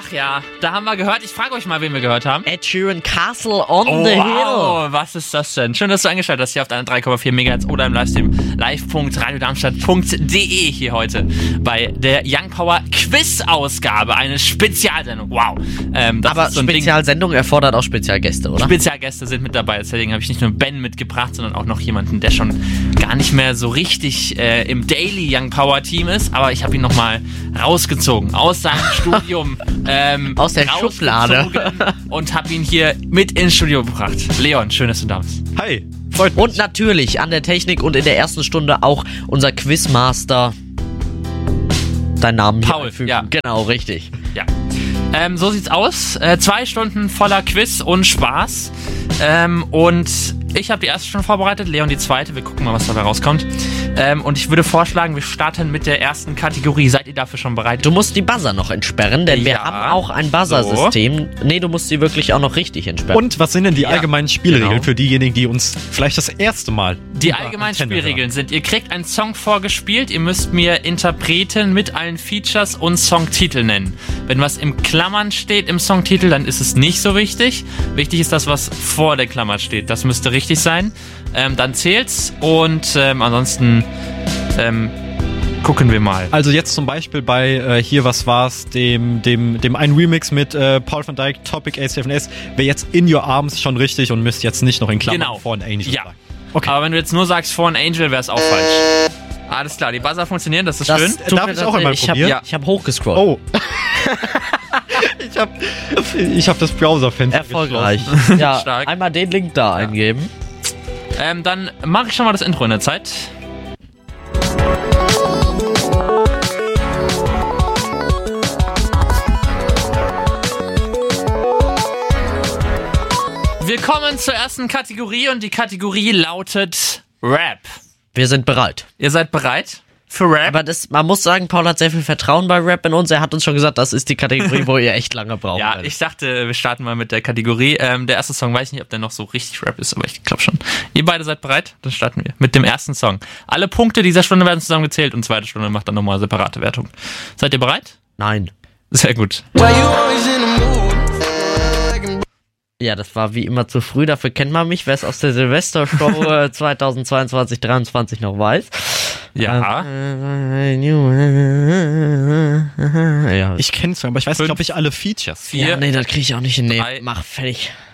Ach ja, da haben wir gehört. Ich frage euch mal, wen wir gehört haben. Ed Sheeran, Castle on the Hill. Wow, was ist das denn? Schön, dass du eingeschaltet hast hier auf deiner 3,4 MHz oder im Livestream live.radiodarmstadt.de hier heute bei der Young Power Quiz-Ausgabe. Eine Spezialsendung. Wow. Aber so Spezialsendung erfordert auch Spezialgäste, oder? Spezialgäste sind mit dabei. Deswegen habe ich nicht nur Ben mitgebracht, sondern auch noch jemanden, der schon gar nicht mehr so richtig im Daily Young Power Team ist. Aber ich habe ihn nochmal rausgezogen aus seinem Studium. Aus der Schublade. Und habe ihn hier mit ins Studio gebracht. Leon, schön, dass du da bist. Hi, freut mich. Und natürlich an der Technik und in der ersten Stunde auch unser Quizmaster. Dein Namen hier Paul, einfügen. ja. Genau, richtig. Ja. So sieht's aus. 2 Stunden voller Quiz und Spaß. Und ich habe die erste schon vorbereitet, Leon die zweite. Wir gucken mal, was dabei rauskommt. Und ich würde vorschlagen, wir starten mit der ersten Kategorie. Seid ihr dafür schon bereit? Du musst die Buzzer noch entsperren, denn wir Ja. haben auch ein Buzzer-System. Nee, du musst sie wirklich auch noch richtig entsperren. Und was sind denn die Ja, allgemeinen Spielregeln genau. für diejenigen, die uns vielleicht das erste Mal Die über allgemeinen Antenne Spielregeln sind, ihr kriegt einen Song vorgespielt, ihr müsst mir Interpreten mit allen Features und Songtitel nennen. Wenn was im Klammern steht im Songtitel, dann ist es nicht so wichtig. Wichtig ist das, was vor der Klammer steht. Das müsste richtig sein. Dann zählt's und ansonsten gucken wir mal. Also jetzt zum Beispiel bei hier, was war's, dem einen Remix mit Paul van Dyk, Topic A7S, wäre jetzt In Your Arms schon richtig und müsst jetzt nicht noch in Klammern Genau. vor ein Angel Ja. sagen. Okay. Aber wenn du jetzt nur sagst vor ein Angel, wäre es auch falsch. Alles klar, die Buzzer funktionieren, das ist schön. tut Darf mir ich auch leid, einmal probieren? Ja. Ich hab hochgescrollt. Oh. ich hab das Browserfenster Erfolgreich. Ja, Stark. einmal den Link da eingeben. Dann mache ich schon mal das Intro in der Zeit. Wir kommen zur ersten Kategorie und die Kategorie lautet Rap. Wir sind bereit. Ihr seid bereit für Rap? Aber man muss sagen, Paul hat sehr viel Vertrauen bei Rap in uns. Er hat uns schon gesagt, das ist die Kategorie, wo ihr echt lange braucht. Ja, ich dachte, wir starten mal mit der Kategorie. Der erste Song, weiß ich nicht, ob der noch so richtig Rap ist, aber ich glaube schon. Ihr beide seid bereit? Dann starten wir mit dem ersten Song. Alle Punkte dieser Stunde werden zusammengezählt und zweite Stunde macht dann nochmal eine separate Wertung. Seid ihr bereit? Nein. Sehr gut. Ja, das war wie immer zu früh, dafür kennt man mich, wer es aus der Silvestershow 2022, 2023 noch weiß. Ja. Ja, Ich kenn's, aber ich weiß nicht, ob ich alle Features. 4, nee, das kriege ich auch nicht hin. Nee, 3, mach fertig.